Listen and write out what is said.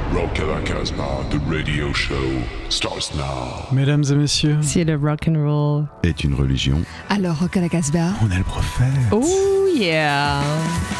Rock à la Casbah, the radio show starts now. Mesdames et messieurs, Si le rock and roll est une religion. Alors, Rock à la Casbah. On est le prophète. Oh yeah.